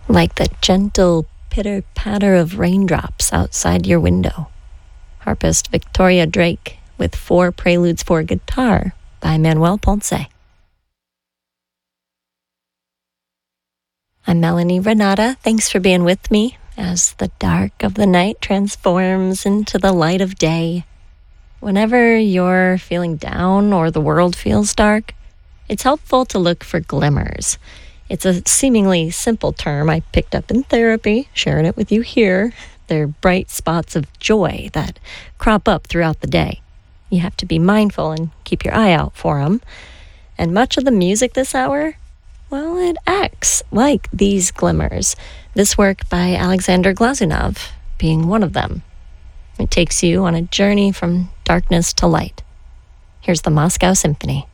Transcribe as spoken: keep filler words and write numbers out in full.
like the gentle pitter-patter of raindrops outside your window. Harpist Victoria Drake with Four Preludes for Guitar by Manuel Ponce. I'm Melanie Renata. Thanks for being with me as the dark of the night transforms into the light of day. Whenever you're feeling down or the world feels dark, it's helpful to look for glimmers. It's a seemingly simple term I picked up in therapy, sharing it with you here. They're bright spots of joy that crop up throughout the day. You have to be mindful and keep your eye out for them. And much of the music this hour, well, it acts like these glimmers. This work by Alexander Glazunov being one of them. It takes you on a journey from darkness to light. Here's the Moscow Symphony.